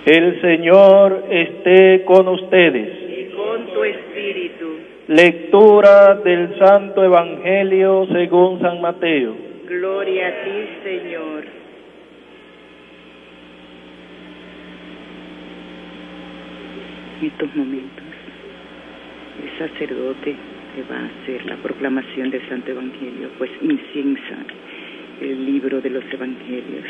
El Señor esté con ustedes. Y con tu espíritu. Lectura del Santo Evangelio según San Mateo. Gloria a ti, Señor. En estos momentos, el sacerdote que va a hacer la proclamación del Santo Evangelio, pues inciensa el libro de los Evangelios.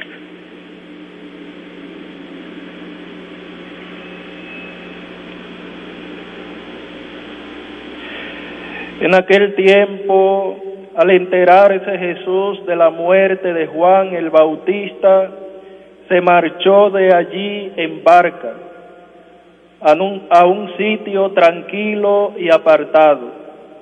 En aquel tiempo, al enterarse Jesús de la muerte de Juan el Bautista, se marchó de allí en barca a un sitio tranquilo y apartado.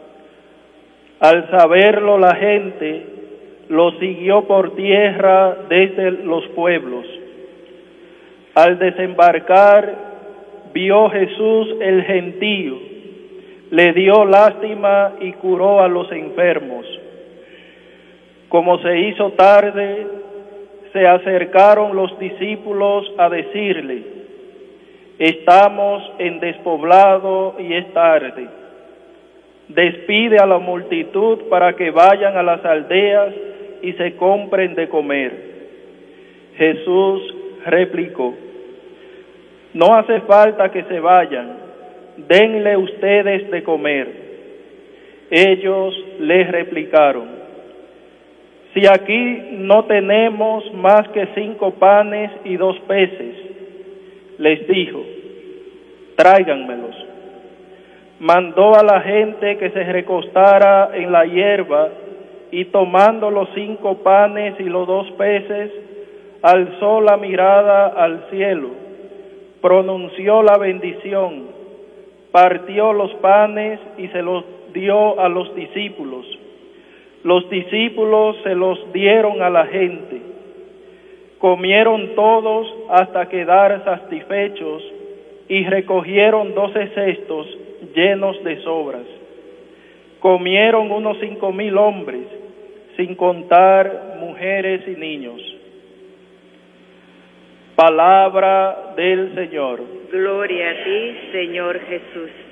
Al saberlo la gente, lo siguió por tierra desde los pueblos. Al desembarcar, vio Jesús el gentío, le dio lástima y curó a los enfermos. Como se hizo tarde, se acercaron los discípulos a decirle: estamos en despoblado y es tarde. Despide a la multitud para que vayan a las aldeas y se compren de comer. Jesús replicó: no hace falta que se vayan, denle ustedes de comer. Ellos les replicaron: si aquí no tenemos más que 5 panes y 2 peces. Les dijo: tráiganmelos. Mandó a la gente que se recostara en la hierba y tomando los 5 panes y los 2 peces, alzó la mirada al cielo, pronunció la bendición, partió los panes y se los dio a los discípulos. Los discípulos se los dieron a la gente. Comieron todos hasta quedar satisfechos y recogieron 12 cestos llenos de sobras. Comieron unos 5,000 hombres, sin contar mujeres y niños. Palabra del Señor. Gloria a ti, Señor Jesús.